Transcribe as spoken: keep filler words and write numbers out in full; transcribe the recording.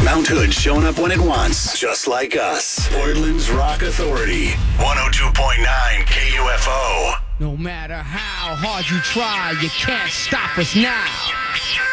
Mount Hood showing up when it wants, just like us. Portland's Rock Authority. one oh two point nine K U F O. No matter how hard you try, you can't stop us now.